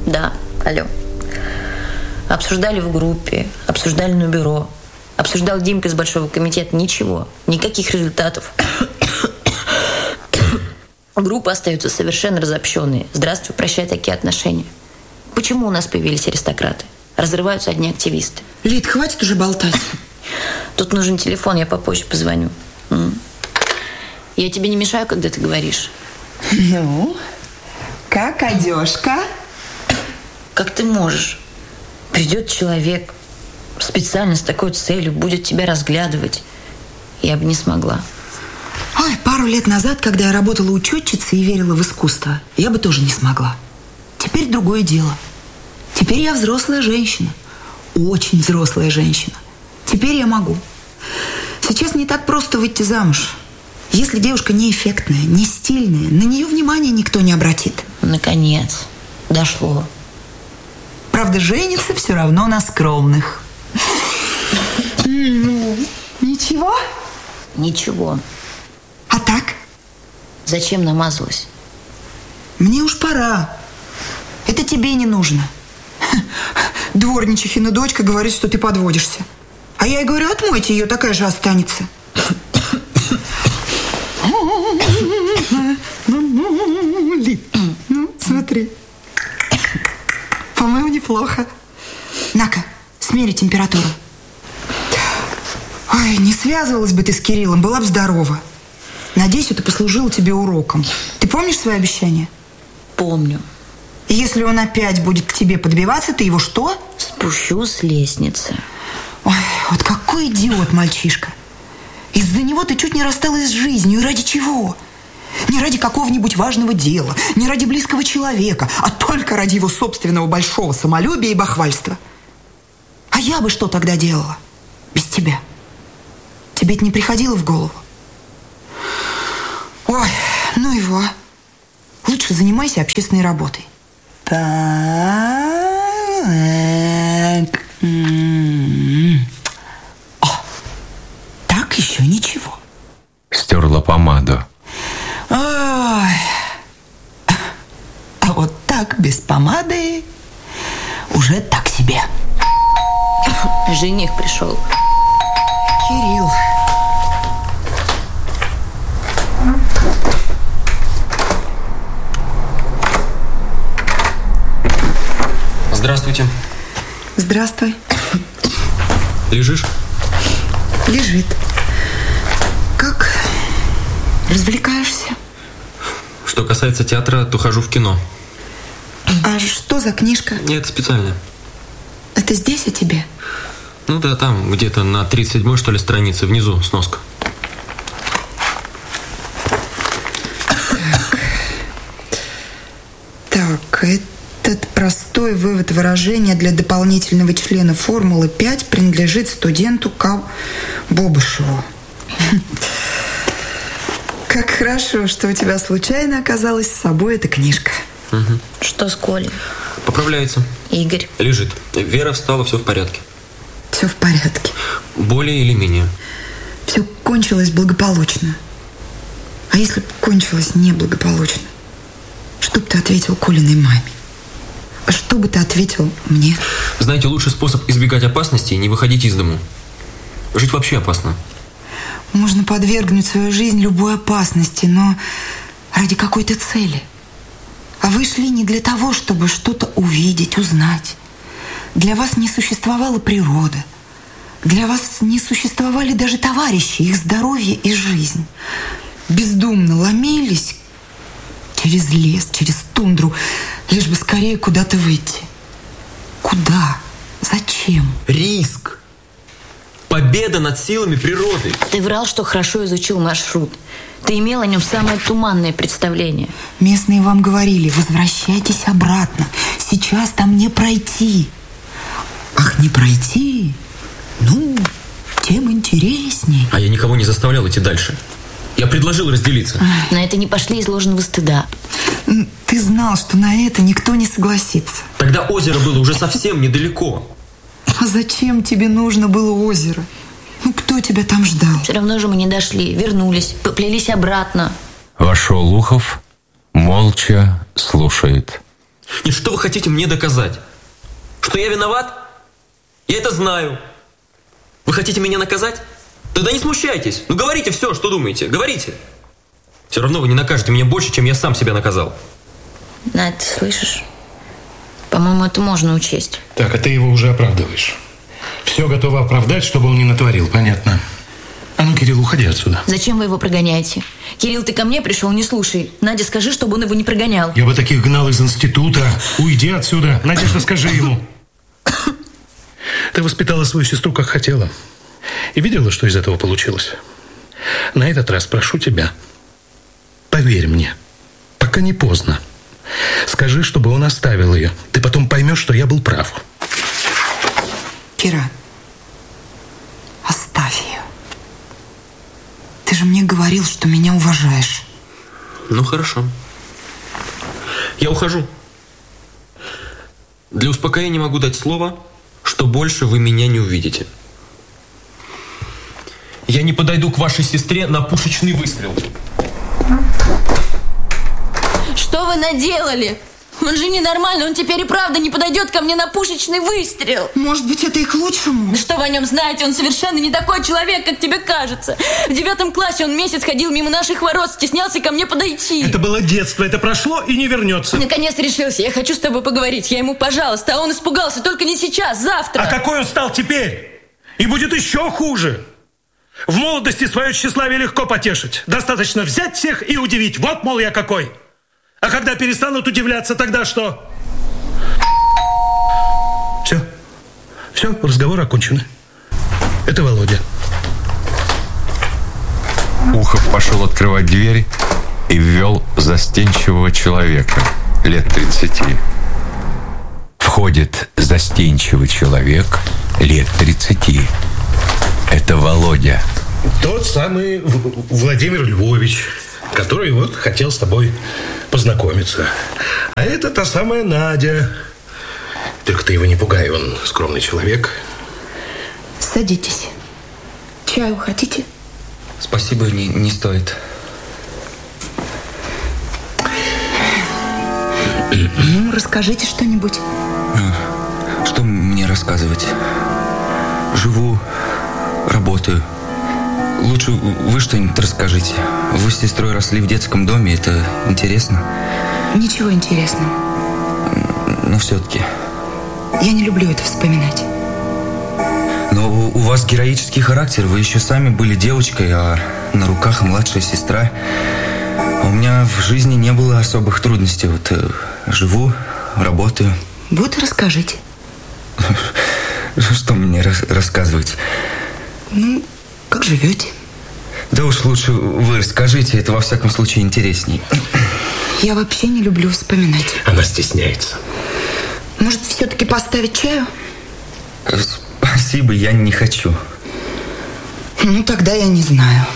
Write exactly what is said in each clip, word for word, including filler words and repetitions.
Да, алло. Обсуждали в группе, обсуждали на бюро. Обсуждал Димка из Большого комитета. Ничего, никаких результатов. Группы остаются совершенно разобщенные. Здравствуй, прощай, такие отношения. Почему у нас появились аристократы? Разрываются одни активисты. Лид, хватит уже болтать. Тут нужен телефон, я попозже позвоню. М? Я тебе не мешаю, когда ты говоришь? Ну, как одежка? Как ты можешь? Придет человек специально с такой целью, будет тебя разглядывать. Я бы не смогла. Ой, пару лет назад, когда я работала учетчицей и верила в искусство, я бы тоже не смогла. Теперь другое дело. Теперь я взрослая женщина. Очень взрослая женщина. Теперь я могу. Сейчас не так просто выйти замуж. Если девушка не эффектная, не стильная, на нее внимания никто не обратит. Наконец, дошло. Правда, женится все равно на скромных. Ничего? Ничего. А так? Зачем намазалась? Мне уж пора. Это тебе не нужно. Дворничихина дочка говорит, что ты подводишься. А я ей говорю, отмойте ее, такая же останется. Ну, смотри. По-моему, неплохо. На-ка, смери температуру. Ой, не связывалась бы ты с Кириллом, была бы здорова. Надеюсь, это послужило тебе уроком. Ты помнишь свои обещания? Помню. Если он опять будет к тебе подбиваться, ты его что? Спущу с лестницы. Ой, вот какой идиот мальчишка. Из-за него ты чуть не рассталась с жизнью. И ради чего? Не ради какого-нибудь важного дела, не ради близкого человека, а только ради его собственного большого самолюбия и бахвальства. А я бы что тогда делала? Без тебя. Тебе это не приходило в голову? Ой, ну его. Лучше занимайся общественной работой. Так. О, так еще ничего. Стерла помаду. Ой. А вот так, без помады, уже так себе. Жених пришел. Кирилл. Здравствуйте. Здравствуй. Лежишь? Лежит. Как развлекаешься? Что касается театра, то хожу в кино. А что за книжка? Это специально. Это здесь о тебе? Ну да, там где-то на тридцать седьмой, что ли, странице, внизу сноска. Так, так этот простой вывод выражения для дополнительного члена формулы пять принадлежит студенту К. Бобышеву. Как хорошо, что у тебя случайно оказалась с собой эта книжка. Угу. Что с Колей? Поправляется. Игорь? Лежит. Вера встала, все в порядке. Все в порядке. Более или менее. Все кончилось благополучно. А если бы кончилось неблагополучно? Что бы ты ответил Колиной маме? А что бы ты ответил мне? Знаете, лучший способ избегать опасности – не выходить из дому. Жить вообще опасно. Можно подвергнуть свою жизнь любой опасности, но ради какой-то цели. А вы шли не для того, чтобы что-то увидеть, узнать. Для вас не существовала природа. Для вас не существовали даже товарищи, их здоровье и жизнь. Бездумно ломились через лес, через тундру, лишь бы скорее куда-то выйти. Куда? Зачем? Риск. Победа над силами природы. Ты врал, что хорошо изучил маршрут. Ты имел о нем самое туманное представление. Местные вам говорили, возвращайтесь обратно. Сейчас там не пройти. Ах, не пройти? Ну, тем интересней. А я никого не заставлял идти дальше. Я предложил разделиться. На это не пошли из ложного стыда. Ты знал, что на это никто не согласится. Тогда озеро было уже совсем недалеко. А зачем тебе нужно было озеро? Ну, кто тебя там ждал? Все равно же мы не дошли. Вернулись, поплелись обратно. Вошел Ухов, молча слушает. И что вы хотите мне доказать? Что я виноват? Я это знаю. Вы хотите меня наказать? Тогда не смущайтесь. Ну говорите все, что думаете. Говорите. Все равно вы не накажете меня больше, чем я сам себя наказал. Надь, ты слышишь? По-моему, это можно учесть. Так, а ты его уже оправдываешь. Все готово оправдать, чтобы он не натворил, понятно? А ну, Кирилл, уходи отсюда. Зачем вы его прогоняете? Кирилл, ты ко мне пришел, не слушай. Надя, скажи, чтобы он его не прогонял. Я бы таких гнал из института. Уйди отсюда. Надежда, скажи ему. Ты воспитала свою сестру, как хотела. И видела, что из этого получилось? На этот раз прошу тебя, поверь мне, пока не поздно. Скажи, чтобы он оставил ее. Ты потом поймешь, что я был прав. Кира, оставь ее. Ты же мне говорил, что меня уважаешь. Ну, хорошо. Я ухожу. Для успокоения могу дать слово, что больше вы меня не увидите. Я не подойду к вашей сестре на пушечный выстрел. Что вы наделали? Он же ненормальный, он теперь и правда не подойдет ко мне на пушечный выстрел. Может быть, это и к лучшему? Да что вы о нем знаете? Он совершенно не такой человек, как тебе кажется. В девятом классе он месяц ходил мимо наших ворот, стеснялся ко мне подойти. Это было детство, это прошло и не вернется. Наконец решился, я хочу с тобой поговорить. Я ему, пожалуйста, а он испугался, только не сейчас, завтра. А какой он стал теперь? И будет еще хуже. В молодости свое тщеславие легко потешить. Достаточно взять всех и удивить. Вот, мол, я какой. А когда перестанут удивляться, тогда что? Все. Все, разговоры окончены. Это Володя. Ухов пошел открывать дверь и ввел застенчивого человека лет тридцати. Входит застенчивый человек лет тридцати. Это Володя. Тот самый Владимир Львович, который вот хотел с тобой познакомиться. А это та самая Надя. Только ты его не пугай, он скромный человек. Садитесь. Чаю хотите? Спасибо, не, не стоит. Ну, расскажите что-нибудь. Что мне рассказывать? Живу, работаю. Лучше вы что-нибудь расскажите. Вы с сестрой росли в детском доме, это интересно? Ничего интересного. Но все-таки. Я не люблю это вспоминать. Но у вас героический характер. Вы еще сами были девочкой, а на руках младшая сестра. У меня в жизни не было особых трудностей. Вот э, живу, работаю. Вот и расскажите. Что мне рас- рассказывать? Ну, как живете? Да уж лучше вы расскажите, это во всяком случае интересней. Я вообще не люблю вспоминать. Она стесняется. Может, все-таки поставить чаю? Спасибо, я не хочу. Ну, тогда я не знаю.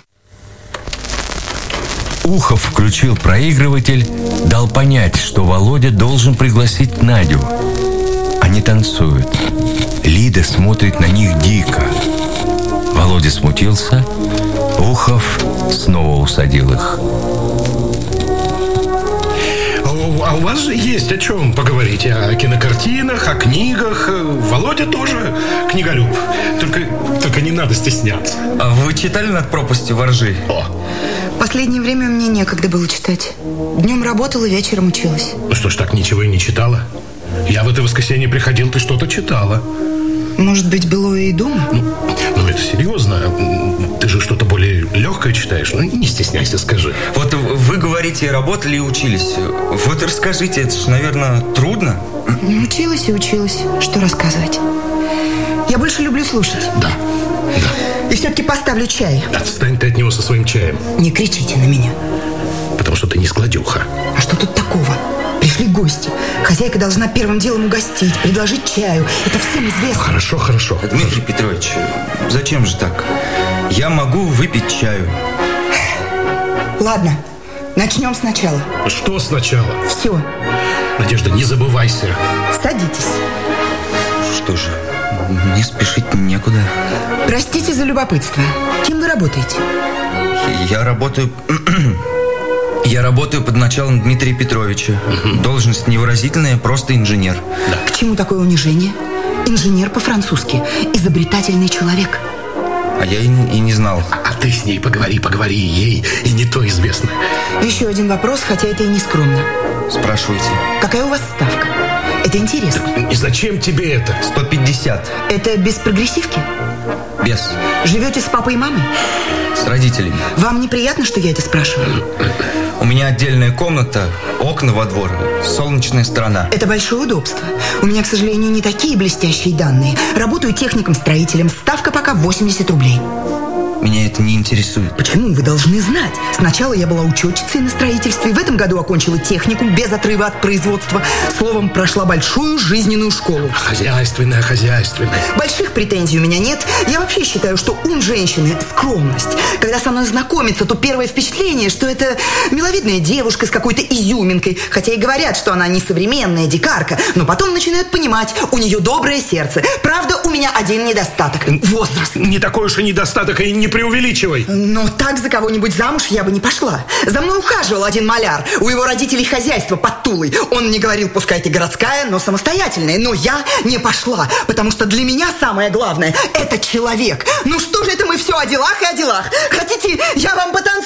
Ухов включил проигрыватель, дал понять, что Володя должен пригласить Надю. Они танцуют. Лида смотрит на них дико. Володя смутился. Ухов снова усадил их. А у вас же есть о чем поговорить. О кинокартинах, о книгах. Володя тоже книголюб. Только, только не надо стесняться. А вы читали «Над пропастью во ржи»? О. В последнее время мне некогда было читать. Днем работала, вечером училась. Ну что ж, так ничего и не читала? Я в это воскресенье приходил, ты что-то читала. Может быть, былое и дома? Ну, ну, это серьезно. Ты же что-то более легкое читаешь. Ну, не стесняйся, скажи. Вот вы говорите, работали и учились. Вот расскажите, это же, наверное, трудно. Училась и училась. Что рассказывать? Я больше люблю слушать. Да, да. И все-таки поставлю чай. Отстань ты от него со своим чаем. Не кричите на меня. Потому что ты не складюха. А что тут такого? Пришли гости. Хозяйка должна первым делом угостить, предложить чаю. Это всем известно. Хорошо, хорошо. Дмитрий Петрович, зачем же так? Я могу выпить чаю. Ладно, начнем сначала. Что сначала? Все. Надежда, не забывайся. Садитесь. Что же, мне спешить некуда. Простите за любопытство. Кем вы работаете? Я работаю Я работаю под началом Дмитрия Петровича. Угу. Должность невыразительная, просто инженер. Да. К чему такое унижение? Инженер по-французски. Изобретательный человек. А я и не, и не знал. А, а ты с ней поговори, поговори. Ей и не то известно. Еще один вопрос, хотя это и не скромно. Спрашивайте. Какая у вас ставка? Это интересно. И зачем тебе это? сто пятьдесят. Это без прогрессивки? Без. Живете с папой и мамой? С родителями. Вам неприятно, что я это спрашиваю? У меня отдельная комната, окна во двор, солнечная сторона. Это большое удобство. У меня, к сожалению, не такие блестящие данные. Работаю техником-строителем. Ставка пока восемьдесят рублей. Меня это не интересует. Почему? Вы должны знать. Сначала я была учетчицей на строительстве. В этом году окончила техникум без отрыва от производства. Словом, прошла большую жизненную школу. Хозяйственная, хозяйственная. Больших претензий у меня нет. Я вообще считаю, что ум женщины – скромность. Когда со мной знакомится, то первое впечатление, что это миловидная девушка с какой-то изюминкой. Хотя и говорят, что она не современная дикарка. Но потом начинают понимать, у нее доброе сердце. Правда, у меня один недостаток – возраст. Не такой уж и недостаток, и не преувеличивай. Но так за кого-нибудь замуж я бы не пошла. За мной ухаживал один маляр. У его родителей хозяйство под Тулой. Он мне говорил, пускай ты городская, но самостоятельная. Но я не пошла, потому что для меня самое главное – это человек. Ну что же это мы все о делах и о делах? Хотите, я вам потанцую?